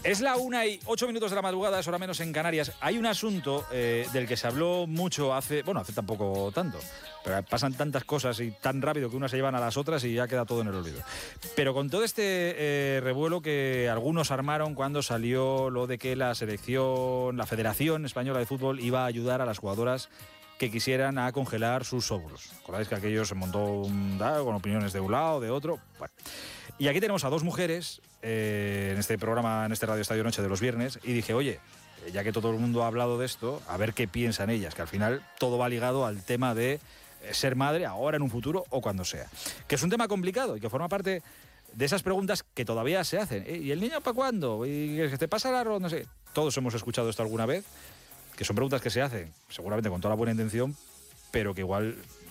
Es la 1:08 de la madrugada, es hora menos en Canarias. Hay un asunto del que se habló mucho hace tampoco tanto, pero pasan tantas cosas y tan rápido que unas se llevan a las otras y ya queda todo en el olvido. Pero con todo este revuelo que algunos armaron cuando salió lo de que la Federación Española de Fútbol iba a ayudar a las jugadoras que quisieran a congelar sus óvulos. ¿Recordáis que aquello se montó con opiniones de un lado, de otro? Bueno. Y aquí tenemos a dos mujeres en este programa, en este Radio Estadio Noche de los viernes, y dije, oye, ya que todo el mundo ha hablado de esto, a ver qué piensan ellas, que al final todo va ligado al tema de ser madre ahora, en un futuro o cuando sea. Que es un tema complicado y que forma parte de esas preguntas que todavía se hacen. ¿Y el niño para cuándo? ¿Y que te pasa el arroz? No sé. Todos hemos escuchado esto alguna vez, que son preguntas que se hacen, seguramente con toda la buena intención, pero que igual